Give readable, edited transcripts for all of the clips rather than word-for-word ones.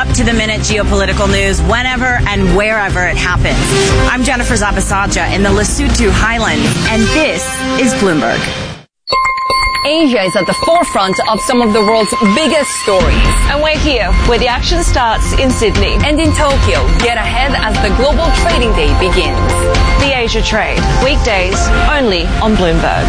up-to-the-minute geopolitical news whenever and wherever it happens. I'm Jennifer Zabasaja in the Lesotho Highlands, and this is Bloomberg. Asia is at the forefront of some of the world's biggest stories. And we're here, where the action starts in Sydney. And in Tokyo, get ahead as the global trading day begins. The Asia Trade, weekdays only on Bloomberg.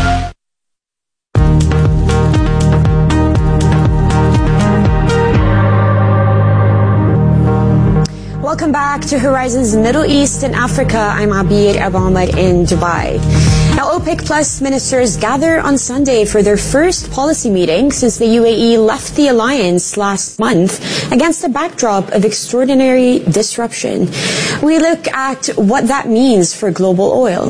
Welcome back to Horizons Middle East and Africa. I'm Abir Abahmed in Dubai. Now, OPEC Plus ministers gather on Sunday for their first policy meeting since the UAE left the alliance last month against a backdrop of extraordinary disruption. We look at what that means for global oil.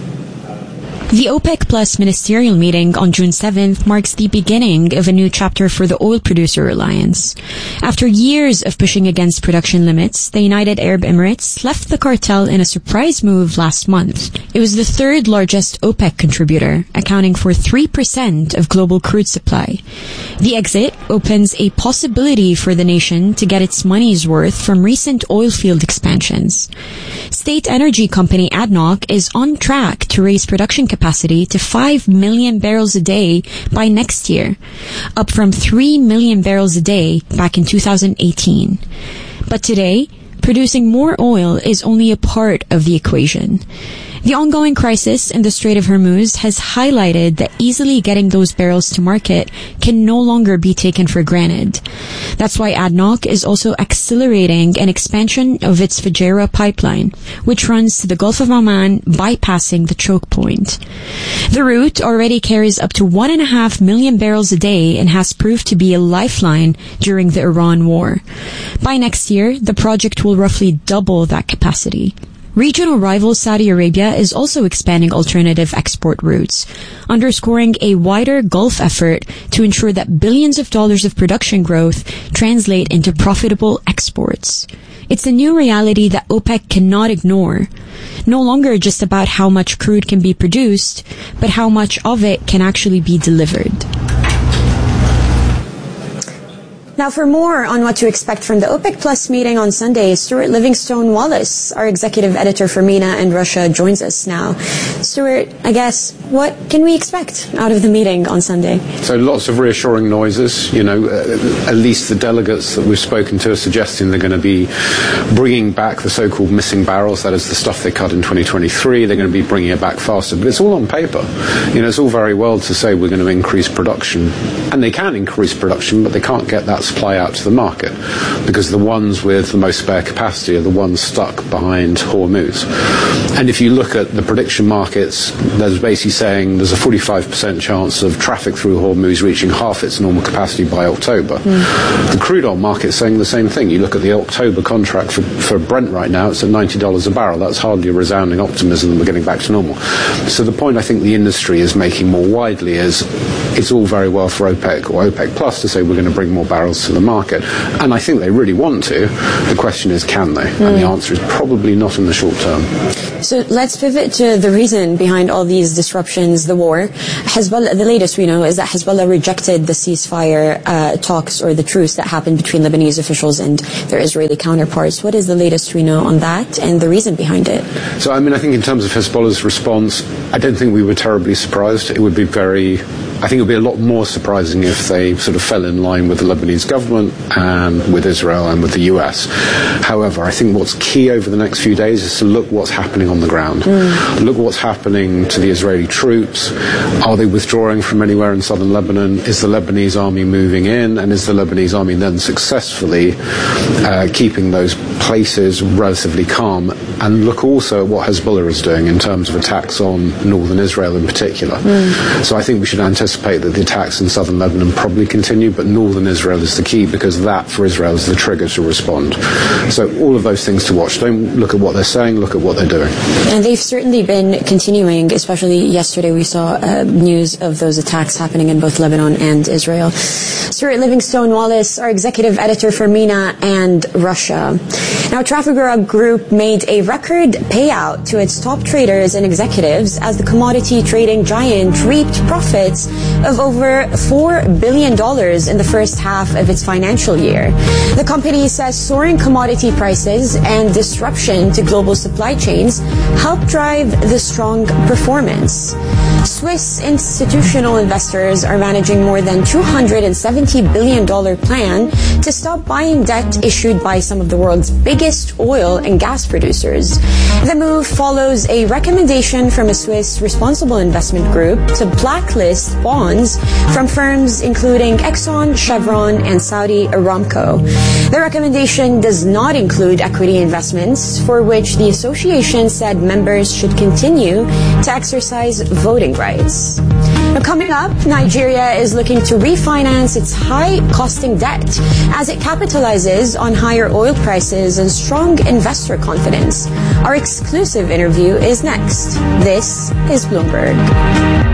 The OPEC Plus ministerial meeting on June 7th marks the beginning of a new chapter for the oil producer alliance. After years of pushing against production limits, the United Arab Emirates left the cartel in a surprise move last month. It was the third largest OPEC contributor, accounting for 3% of global crude supply. The exit opens a possibility for the nation to get its money's worth from recent oil field expansions. State energy company ADNOC is on track to raise production capacity to 5 million barrels a day by next year, up from 3 million barrels a day back in 2018. But today, producing more oil is only a part of the equation. The ongoing crisis in the Strait of Hormuz has highlighted that easily getting those barrels to market can no longer be taken for granted. That's why ADNOC is also accelerating an expansion of its Fujairah pipeline, which runs to the Gulf of Oman, bypassing the choke point. The route already carries up to 1.5 million barrels a day and has proved to be a lifeline during the Iran war. By next year, the project will roughly double that capacity. Regional rival Saudi Arabia is also expanding alternative export routes, underscoring a wider Gulf effort to ensure that billions of dollars of production growth translate into profitable exports. It's a new reality that OPEC cannot ignore. No longer just about how much crude can be produced, but how much of it can actually be delivered. Now, for more on what to expect from the OPEC Plus meeting on Sunday, Stuart Livingstone-Wallace, our executive editor for MENA and Russia, joins us now. Stuart, I guess, what can we expect out of the meeting on Sunday? So lots of reassuring noises. At least the delegates that we've spoken to are suggesting they're going to be bringing back the so-called missing barrels. That is the stuff they cut in 2023. They're going to be bringing it back faster. But it's all on paper. It's all very well to say we're going to increase production. And they can increase production, but they can't get that supply out to the market because the ones with the most spare capacity are the ones stuck behind Hormuz. And if you look at the prediction markets, there's basically saying there's a 45% chance of traffic through Hormuz reaching half its normal capacity by October. The crude oil market is saying the same thing. You look at the October contract for Brent right now, it's at $90 a barrel. That's hardly a resounding optimism that we're getting back to normal. So the point I think the industry is making more widely is it's all very well for OPEC or OPEC Plus to say we're going to bring more barrels to the market. And I think they really want to. The question is, can they? And the answer is probably not in the short term. So let's pivot to the reason behind all these disruptions, the war. Hezbollah, the latest we know is that Hezbollah rejected the ceasefire talks or the truce that happened between Lebanese officials and their Israeli counterparts. What is the latest we know on that and the reason behind it? So, I think in terms of Hezbollah's response, I don't think we were terribly surprised. It would be I think it would be a lot more surprising if they sort of fell in line with the Lebanese government and with Israel and with the US. However, I think what's key over the next few days is to look what's happening on the ground. Look what's happening to the Israeli troops. Are they withdrawing from anywhere in southern Lebanon? Is the Lebanese army moving in? And is the Lebanese army then successfully keeping those places relatively calm? And look also at what Hezbollah is doing in terms of attacks on northern Israel in particular. So I think we should anticipate that the attacks in southern Lebanon probably continue, but northern Israel is the key because that for Israel is the trigger to respond. So all of those things to watch. Don't look at what they're saying, look at what they're doing. And they've certainly been continuing, especially yesterday we saw news of those attacks happening in both Lebanon and Israel. Stuart Livingstone-Wallace, our executive editor for MENA and Russia. Now, Trafigura Group made a record payout to its top traders and executives as the commodity trading giant reaped profits of over $4 billion in the first half of its financial year. The company says soaring commodity prices and disruption to global supply chains helped drive the strong performance. Swiss institutional investors are managing more than $270 billion plan to stop buying debt issued by some of the world's biggest oil and gas producers. The move follows a recommendation from a Swiss responsible investment group to blacklist bonds from firms including Exxon, Chevron, and Saudi Aramco. The recommendation does not include equity investments, for which the association said members should continue to exercise voting rights. Now, coming up, Nigeria is looking to refinance its high-costing debt as it capitalizes on higher oil prices and strong investor confidence. Our exclusive interview is next. This is Bloomberg.